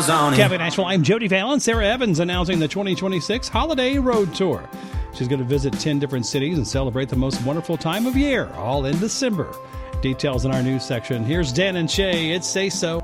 on it. Cafe Nashville, I'm Jody Fallon. Sarah Evans announcing the 2026 Holiday Road Tour. She's going to visit 10 different cities and celebrate the most wonderful time of year, all in December. Details in our news section. Here's Dan and Shay. It's Say So.